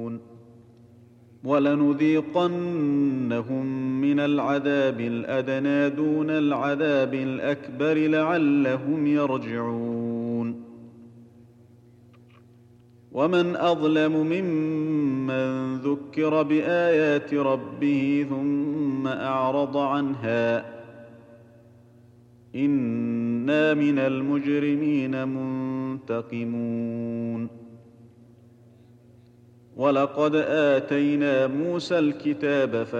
ولنذيقنهم من العذاب الأدنى دون العذاب الأكبر لعلهم يرجعون. ومن أظلم ممن ذكر بآيات ربه ثم أعرض عنها إنا من المجرمين منتقمون. ولقد آتينا موسى الكتاب